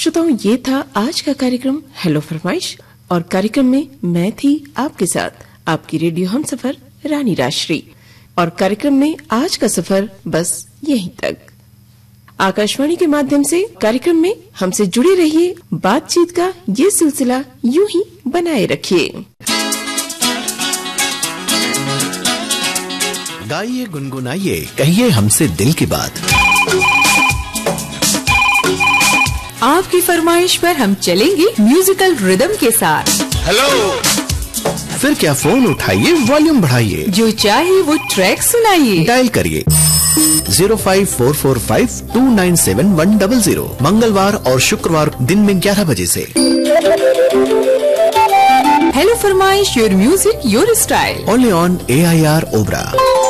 श्रोताओं, ये था आज का कार्यक्रम हेलो फरमाइश और कार्यक्रम में मैं थी आपके साथ आपकी रेडियो हमसफर रानी राजश्री। और कार्यक्रम में आज का सफर बस यहीं तक। आकाशवाणी के माध्यम से कार्यक्रम में हमसे जुड़े रहिए, बातचीत का ये सिलसिला यूं ही बनाए रखिए। गाइए, गुनगुनाइए, कहिए हमसे दिल की बात। आपकी फरमाइश पर हम चलेंगे म्यूजिकल रिदम के साथ। हेलो, फिर क्या फोन उठाइए, वॉल्यूम बढ़ाइए, जो चाहे वो ट्रैक सुनाइए। डायल करिए 05445297100 मंगलवार और शुक्रवार दिन में 11 बजे से। हेलो फरमाइश, your music your style, only on AIR Obra.